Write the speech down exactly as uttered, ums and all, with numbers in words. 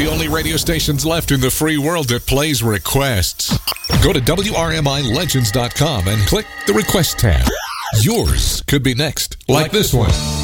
the only radio stations left in the free world that plays requests. Go to W R M I Legends dot com and click the Request tab. Yours could be next, like this one.